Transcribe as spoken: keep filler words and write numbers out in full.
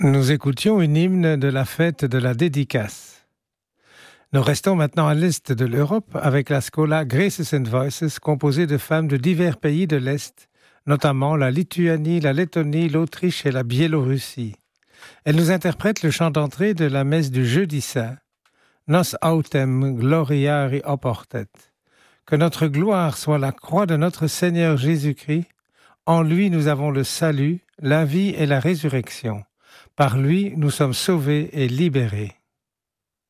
Nous écoutions une hymne de la fête de la dédicace. Nous restons maintenant à l'est de l'Europe avec la Schola Graces and Voices composée de femmes de divers pays de l'Est, notamment la Lituanie, la Lettonie, l'Autriche et la Biélorussie. Elles nous interprètent le chant d'entrée de la messe du Jeudi Saint, Nos autem gloriari oportet. Que notre gloire soit la croix de notre Seigneur Jésus-Christ. En lui nous avons le salut, la vie et la résurrection. Par lui nous sommes sauvés et libérés.